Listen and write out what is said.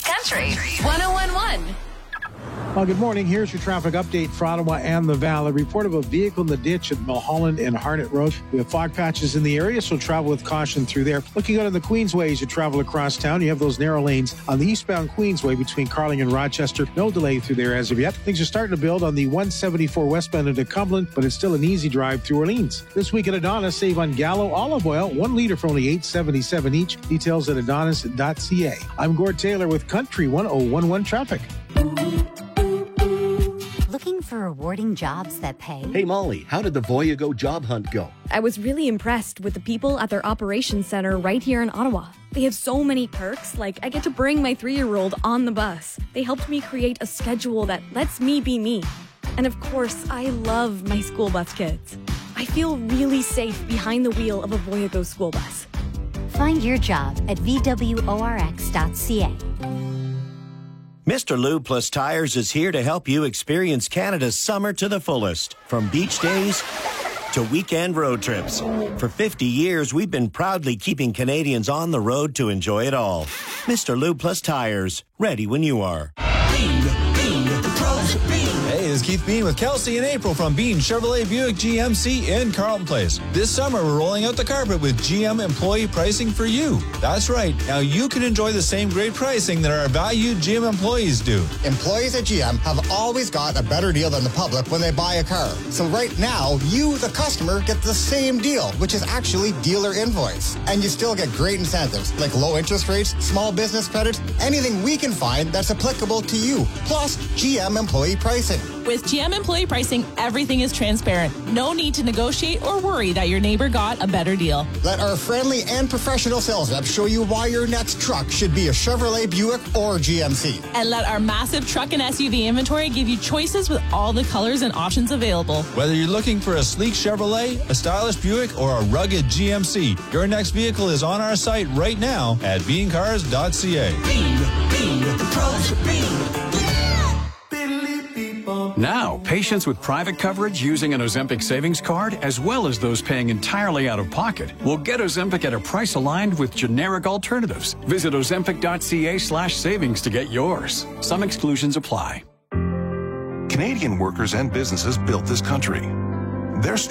Country 101.1. Well, good morning. Here's your traffic update for Ottawa and the Valley. Report of a vehicle in the ditch at Mulholland and Harnett Road. We have fog patches in the area, so travel with caution through there. Looking out on the Queensway as you travel across town, you have those narrow lanes on the eastbound Queensway between Carling and Rochester. No delay through there as of yet. Things are starting to build on the 174 westbound into Cumberland, but it's still an easy drive through Orleans. This week at Adonis, save on Gallo olive oil, 1 liter for only $8.77 each. Details at adonis.ca. I'm Gord Taylor with Country 101.1 Traffic. Looking for rewarding jobs that pay? Hey, Molly, how did the Voyago job hunt go? I was really impressed with the people at their operations center right here in Ottawa. They have so many perks, like I get to bring my 3-year-old on the bus. They helped me create a schedule that lets me be me. And of course, I love my school bus kids. I feel really safe behind the wheel of a Voyago school bus. Find your job at VWORX.ca. Mr. Lube Plus Tires is here to help you experience Canada's summer to the fullest. From beach days to weekend road trips. For 50 years, we've been proudly keeping Canadians on the road to enjoy it all. Mr. Lube Plus Tires, ready when you are. Hey, this is Keith Bean with Kelsey and April from Bean Chevrolet Buick GMC in Carlton Place. This summer, we're rolling out the carpet with GM employee pricing for you. That's right. Now you can enjoy the same great pricing that our valued GM employees do. Employees at GM have always got a better deal than the public when they buy a car. So right now, you, the customer, get the same deal, which is actually dealer invoice. And you still get great incentives like low interest rates, small business credit, anything we can find that's applicable to you. Plus, GM employee pricing. With GM employee pricing, everything is transparent. No need to negotiate or worry that your neighbor got a better deal. Let our friendly and professional sales reps show you why your next truck should be a Chevrolet, Buick, or GMC. And let our massive truck and SUV inventory give you choices with all the colors and options available. Whether you're looking for a sleek Chevrolet, a stylish Buick, or a rugged GMC, your next vehicle is on our site right now at beancars.ca. Bean, the pros are Bean. Now, patients with private coverage using an Ozempic savings card, as well as those paying entirely out of pocket, will get Ozempic at a price aligned with generic alternatives. Visit ozempic.ca/savings to get yours. Some exclusions apply. Canadian workers and businesses built this country. Their